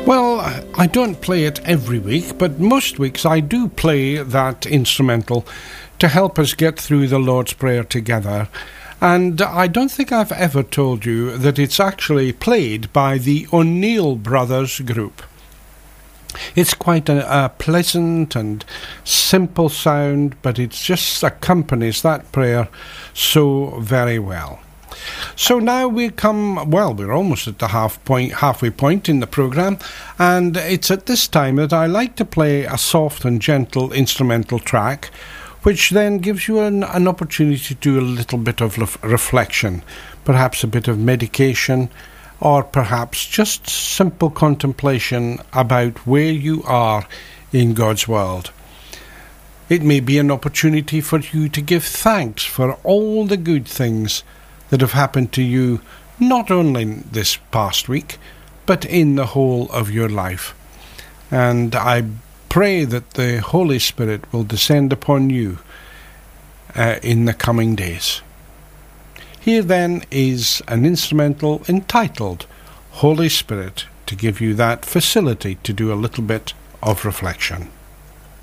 Well, I don't play it every week, but most weeks I do play that instrumental to help us get through the Lord's Prayer together. And I don't think I've ever told you that it's actually played by the O'Neill Brothers group. It's quite a pleasant and simple sound, but it just accompanies that prayer so very well. So now we're almost at the halfway point in the programme, and it's at this time that I like to play a soft and gentle instrumental track, which then gives you an opportunity to do a little bit of reflection, perhaps a bit of meditation, or perhaps just simple contemplation about where you are in God's world. It may be an opportunity for you to give thanks for all the good things that have happened to you, not only this past week, but in the whole of your life. And I pray that the Holy Spirit will descend upon you in the coming days. Here then is an instrumental entitled Holy Spirit, to give you that facility to do a little bit of reflection.